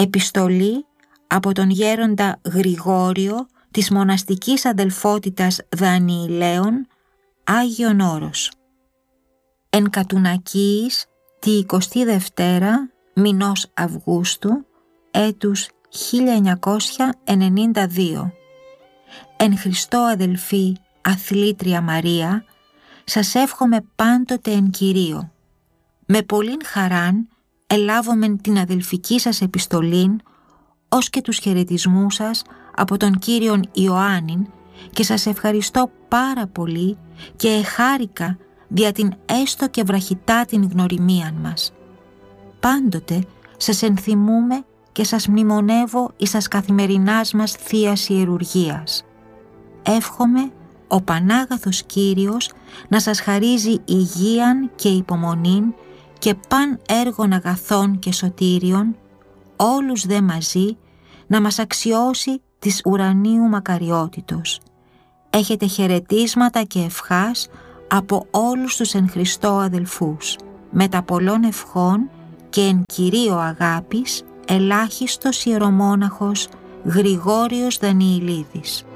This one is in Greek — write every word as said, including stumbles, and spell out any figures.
Επιστολή από τον γέροντα Γρηγόριο της μοναστικής αδελφότητας Δανιηλαίων, Άγιον Όρος. Εν κατουνακίης τη εικοστή δευτέρα μηνός Αυγούστου έτους χίλια εννιακόσια ενενήντα δύο. Εν Χριστώ αδελφοί αθλήτρια Μαρία, σας εύχομαι πάντοτε εν Κυρίω. Με πολλήν χαράν ελάβομεν την αδελφική σας επιστολήν, ως και τους χαιρετισμούς σας από τον Κύριον Ιωάννην, και σας ευχαριστώ πάρα πολύ και εχάρηκα δια την έστω και βραχυτά την γνωριμίαν μας. Πάντοτε σας ενθυμούμε και σας μνημονεύω εις τας καθημερινάς μας θείας ιερουργίας. Εύχομαι ο Πανάγαθος Κύριος να σας χαρίζει υγείαν και υπομονήν και παν έργων αγαθών και σωτήριων, όλους δε μαζί να μας αξιώσει της ουρανίου μακαριότητος. Έχετε χαιρετίσματα και ευχάς από όλους τους εν Χριστώ αδελφούς. Με τα πολλών ευχών και εν Κυρίω αγάπης, ελάχιστος ιερομόναχος Γρηγόριος Δανιηλίδης.